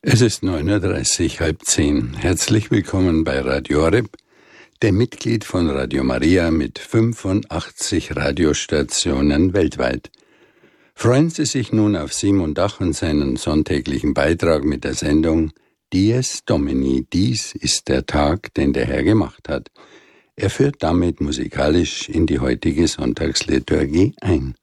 Es ist 9:30 Uhr, 9:30. Herzlich willkommen bei Radio Horeb, dem Mitglied von Radio Maria mit 85 Radiostationen weltweit. Freuen Sie sich nun auf Simon Dach und seinen sonntäglichen Beitrag mit der Sendung Dies Domini, dies ist der Tag, den der Herr gemacht hat. Er führt damit musikalisch in die heutige Sonntagsliturgie ein.